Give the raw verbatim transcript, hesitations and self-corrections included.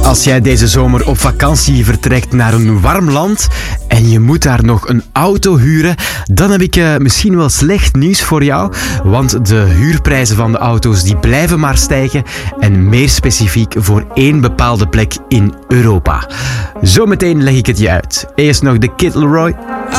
Als jij deze zomer op vakantie vertrekt naar een warm land en je moet daar nog een auto huren, dan heb ik uh, misschien wel slecht nieuws voor jou, want de huurprijzen van de auto's die blijven maar stijgen en meer specifiek voor één bepaalde plek in Europa. Zometeen leg ik het je uit. Eerst nog de Kid Laroi.